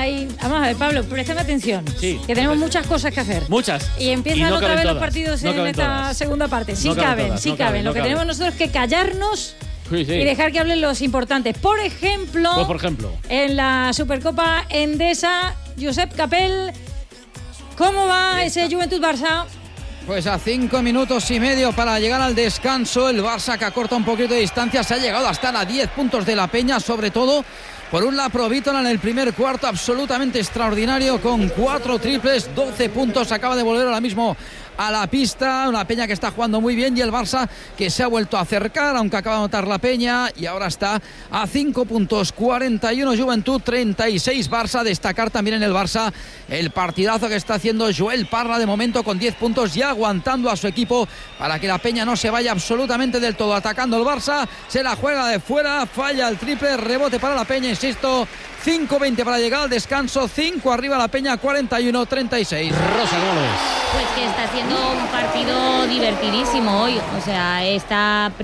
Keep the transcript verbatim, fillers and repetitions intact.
hay... Vamos a ver, Pablo, préstame atención. Sí. Que tenemos muchas cosas que hacer. Muchas. Y empiezan Y no otra vez caben los todas, partidos no en caben esta todas. segunda parte. Sí No caben caben, todas, sí no caben. caben, Lo no que caben. tenemos nosotros es que callarnos Sí, sí. y dejar que hablen los importantes. Por ejemplo, Pues por ejemplo. en la Supercopa Endesa, Josep Capel, ¿cómo va ese Juventud-Barça? Pues a cinco minutos y medio para llegar al descanso, el Barça que acorta un poquito de distancia, se ha llegado hasta a diez puntos de la Peña, sobre todo por un Laprovítola en el primer cuarto absolutamente extraordinario con cuatro triples, doce puntos, acaba de volver ahora mismo a la pista, una Peña que está jugando muy bien y el Barça que se ha vuelto a acercar, aunque acaba de anotar la Peña y ahora está a cinco puntos, cuarenta y uno Juventud, treinta y seis Barça. Destacar también en el Barça el partidazo que está haciendo Joel Parra de momento con diez puntos y aguantando a su equipo para que la Peña no se vaya absolutamente del todo, atacando el Barça, se la juega de fuera, falla el triple, rebote para la Peña, insisto, cinco veinte para llegar al descanso, cinco arriba la Peña, cuarenta y uno treinta y seis. Rosa, ¿cómo lo ves? Pues que está haciendo un partido divertidísimo hoy, o sea, está